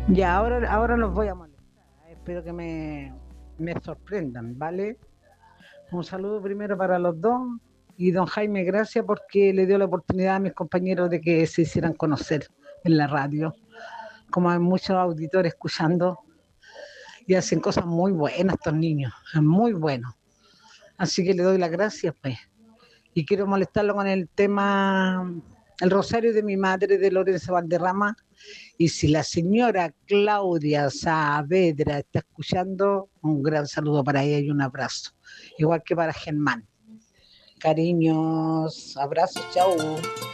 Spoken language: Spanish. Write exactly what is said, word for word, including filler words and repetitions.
Ya, ahora, ahora los voy a molestar. Espero que me, me sorprendan, ¿vale? Un saludo primero para los dos. Y don Jaime, gracias porque le dio la oportunidad a mis compañeros de que se hicieran conocer en la radio. Como hay muchos auditores escuchando y hacen cosas muy buenas estos niños, muy buenos. Así que le doy las gracias, pues. Y quiero molestarlo con el tema, el rosario de mi madre, de Lorenzo Valderrama. Y si la señora Claudia Saavedra está escuchando, un gran saludo para ella y un abrazo. Igual que para Germán. Cariños, abrazos, chau.